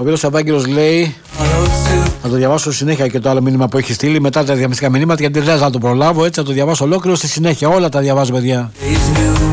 φίλος Ευάγγελος λέει να το διαβάσω συνέχεια και το άλλο μήνυμα που έχει στείλει μετά τα διαφημιστικά μηνύματα, γιατί δεν θα το προλάβω, έτσι θα το διαβάσω ολόκληρο στη συνέχεια. Όλα τα διαβάζω, παιδιά.